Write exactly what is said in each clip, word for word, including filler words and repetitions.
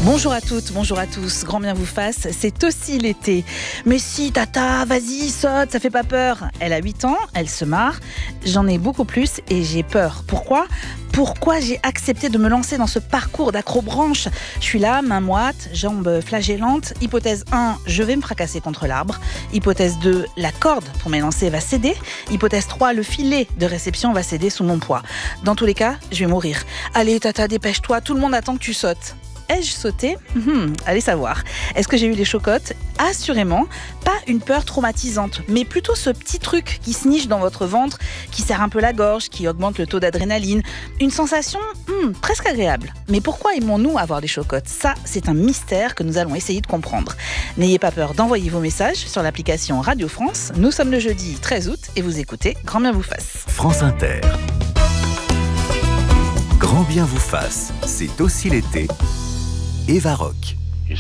Bonjour à toutes, bonjour à tous, grand bien vous fasse, c'est aussi l'été. Mais si, tata, vas-y, saute, ça fait pas peur. Elle a huit ans, elle se marre, j'en ai beaucoup plus et j'ai peur. Pourquoi ? Pourquoi j'ai accepté de me lancer dans ce parcours d'accrobranche ? Je suis là, main moite, jambes flagellantes. Hypothèse un, je vais me fracasser contre l'arbre. Hypothèse deux, la corde pour m'élancer va céder. Hypothèse trois, le filet de réception va céder sous mon poids. Dans tous les cas, je vais mourir. Allez, tata, dépêche-toi, tout le monde attend que tu sautes. Ai-je sauté ? hmm, Allez savoir. Est-ce que j'ai eu les chocottes ? Assurément, pas une peur traumatisante, mais plutôt ce petit truc qui se niche dans votre ventre, qui serre un peu la gorge, qui augmente le taux d'adrénaline. Une sensation hmm, presque agréable. Mais pourquoi aimons-nous avoir des chocottes ? Ça, c'est un mystère que nous allons essayer de comprendre. N'ayez pas peur d'envoyer vos messages sur l'application Radio France. Nous sommes le jeudi treize août et vous écoutez Grand bien vous fasse. France Inter. Grand bien vous fasse, c'est aussi l'été. Eva Rock.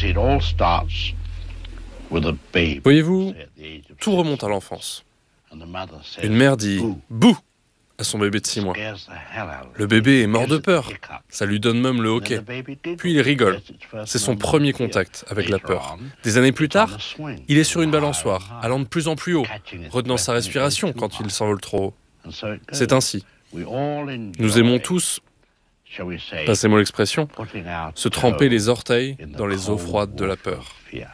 Voyez-vous, tout remonte à l'enfance. Une mère dit « bouh » à son bébé de six mois. Le bébé est mort de peur, ça lui donne même le hoquet. Puis il rigole, c'est son premier contact avec la peur. Des années plus tard, il est sur une balançoire, allant de plus en plus haut, retenant sa respiration quand il s'envole trop haut. C'est ainsi. Nous aimons tous, passez-moi l'expression, se tremper les orteils dans les eaux froides de la peur.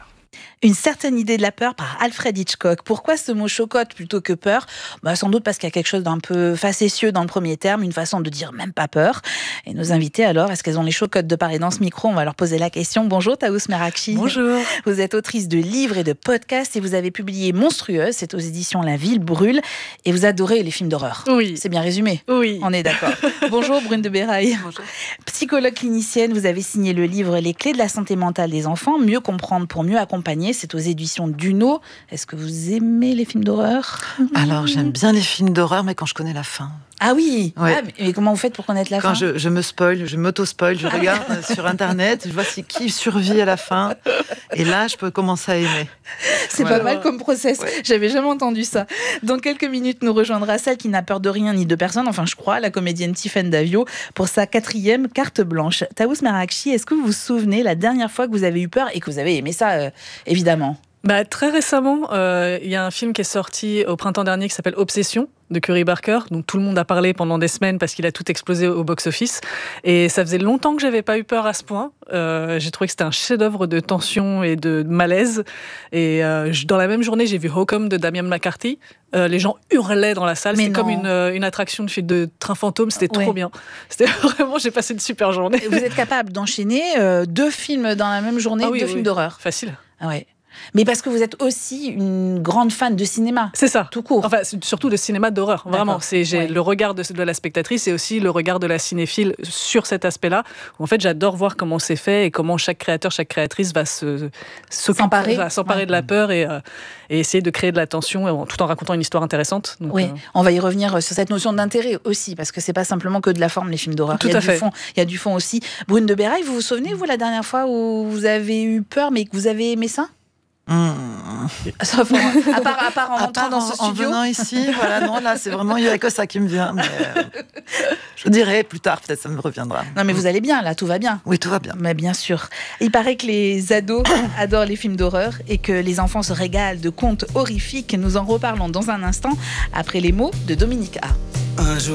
Une certaine idée de la peur par Alfred Hitchcock. Pourquoi ce mot chocotte plutôt que peur ? Bah, sans doute parce qu'il y a quelque chose d'un peu facétieux dans le premier terme, une façon de dire même pas peur. Et nos invités alors, est-ce qu'elles ont les chocottes de parler dans ce micro ? On va leur poser la question. Bonjour Taous Merakchi. Bonjour. Vous êtes autrice de livres et de podcasts et vous avez publié Monstrueuse, c'est aux éditions La Ville Brûle. Et vous adorez les films d'horreur. Oui. C'est bien résumé ? Oui. On est d'accord. Bonjour Brune de Béraille. Bonjour. Psychologue clinicienne, vous avez signé le livre Les clés de la santé mentale des enfants, mieux comprendre pour mieux accompagner. C'est aux éditions Duno. Est-ce que vous aimez les films d'horreur ? Alors, j'aime bien les films d'horreur, mais quand je connais la fin. Ah oui, ouais. Ah, mais comment vous faites pour connaître la quand fin ? je, je me spoil, je m'auto-spoil, je regarde sur Internet, je vois c'est qui survit à la fin, et là, je peux commencer à aimer. C'est voilà. pas mal comme process, ouais. J'avais jamais entendu ça. Dans quelques minutes, nous rejoindra celle qui n'a peur de rien ni de personne, enfin je crois, la comédienne Tiffaine Davio, pour sa quatrième carte blanche. Taous Merakchi, est-ce que vous vous souvenez la dernière fois que vous avez eu peur et que vous avez aimé ça, euh, évidemment ? Bah, très récemment, il euh, y a un film qui est sorti au printemps dernier qui s'appelle Obsession, de Curry Barker, dont tout le monde a parlé pendant des semaines parce qu'il a tout explosé au box-office. Et ça faisait longtemps que j'avais pas eu peur à ce point. Euh, j'ai trouvé que c'était un chef-d'œuvre de tension et de malaise. Et euh, dans la même journée, j'ai vu Hokum de Damian McCarthy. Euh, les gens hurlaient dans la salle. Mais c'était non. comme une, une attraction de, de train fantôme. C'était ouais. trop bien. C'était vraiment, j'ai passé une super journée. Vous êtes capable d'enchaîner euh, deux films dans la même journée, ah oui, deux oui. films d'horreur. Facile. Ah ouais. Mais parce que vous êtes aussi une grande fan de cinéma. C'est ça. Tout court. Enfin, surtout de cinéma d'horreur. Vraiment. C'est, j'ai ouais. le regard de, de la spectatrice et aussi le regard de la cinéphile sur cet aspect-là. Où en fait, j'adore voir comment c'est fait et comment chaque créateur, chaque créatrice va se, s'emparer, va s'emparer ouais. de la peur et, euh, et essayer de créer de la tension tout en racontant une histoire intéressante. Donc, oui, euh... on va y revenir sur cette notion d'intérêt aussi, parce que c'est pas simplement que de la forme, les films d'horreur. Tout il y a à du fait. fond. Il y a du fond aussi. Brune de Béraille, vous vous souvenez, vous, la dernière fois où vous avez eu peur, mais que vous avez aimé ça ? Mmh. Sauf en, à, part, à part en à entrant part dans en, ce studio. En venant ici, voilà, non, là, c'est vraiment, il n'y a que ça qui me vient. Mais euh, je dirais plus tard, peut-être ça me reviendra. Non, mais vous allez bien, là, tout va bien. Oui, tout va bien. Mais bien sûr. Il paraît que les ados adorent les films d'horreur et que les enfants se régalent de contes horrifiques. Nous en reparlons dans un instant, après les mots de Dominique A. Un jour